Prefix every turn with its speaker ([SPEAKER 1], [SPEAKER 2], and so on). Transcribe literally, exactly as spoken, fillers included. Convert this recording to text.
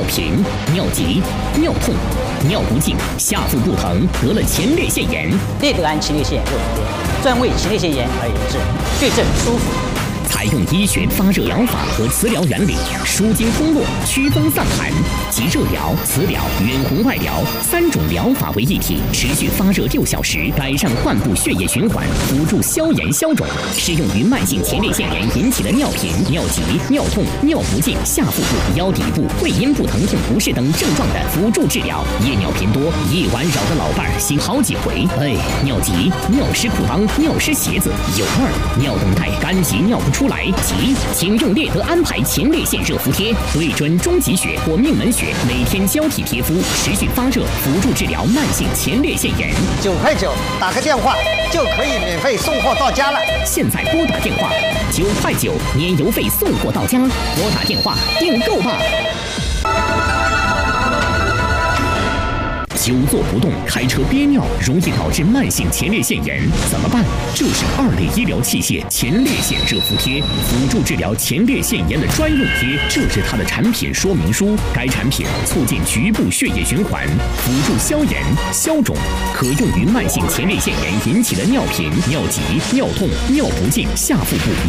[SPEAKER 1] 频、尿急、尿痛、尿不尽、下腹部疼，得了前列腺炎。
[SPEAKER 2] 列德安前列腺热敷贴，专为前列腺炎而研制，对症舒服。
[SPEAKER 1] 采用医学发热疗法和磁疗原理，舒筋通络、祛风散寒，集热疗、磁疗、远红外疗三种疗法为一体，持续发热六小时，改善患部血液循环，辅助消炎消肿。适用于慢性前列腺炎引起的尿频、尿急、尿痛、尿不尽、下腹部、腰底部、会阴部疼痛不适等症状的辅助治疗。夜尿频多，夜晚扰得老伴儿醒好几回。哎，尿急、尿湿裤裆、尿湿鞋子，有味儿，尿动带干急尿不出来。 急，请用列德安排前列腺热敷贴，对准中极穴或命门穴，每天交替贴敷，持续发热，辅助治疗慢性前列腺炎。
[SPEAKER 3] 九块九，打个电话就可以免费送货到家了。
[SPEAKER 1] 现在拨打电话，九块九，年邮费送货到家。拨打电话订购吧。 久坐不动，开车憋尿，容易导致慢性前列腺炎，怎么办？就是二类医疗器械前列腺热敷贴，辅助治疗前列腺炎的专用贴。这是它的产品说明书。该产品促进局部血液循环，辅助消炎消肿，可用于慢性前列腺炎引起的尿频、尿急、尿痛、尿不尽、下腹部。